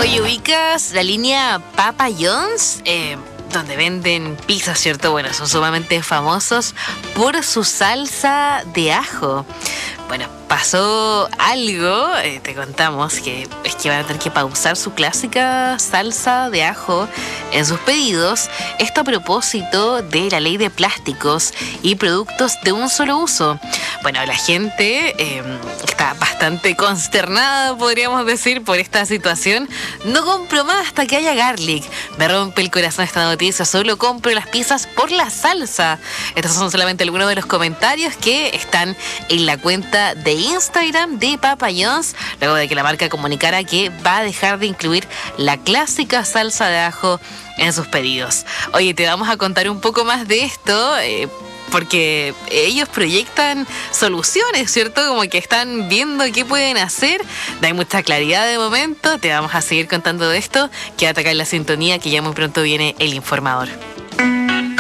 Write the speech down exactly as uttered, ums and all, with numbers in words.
Oye, ¿ubicas la línea Papa John's? Eh, donde venden pizzas, ¿cierto? Bueno, son sumamente famosos por su salsa de ajo. Bueno, pasó algo, eh, te contamos que es que van a tener que pausar su clásica salsa de ajo en sus pedidos. Esto a propósito de la ley de plásticos y productos de un solo uso. Bueno, la gente eh, está bastante consternada, podríamos decir, por esta situación. No compro más hasta que haya garlic. Me rompe el corazón esta noticia. Solo compro las pizzas por la salsa. Estos son solamente algunos de los comentarios que están en la cuenta de Instagram de Papa John's, luego de que la marca comunicara que va a dejar de incluir la clásica salsa de ajo en sus pedidos. Oye, te vamos a contar un poco más de esto, eh, porque ellos proyectan soluciones, ¿cierto? Como que están viendo qué pueden hacer. No hay mucha claridad de momento. Te vamos a seguir contando de esto. Quédate acá en la sintonía, que ya muy pronto viene el informador.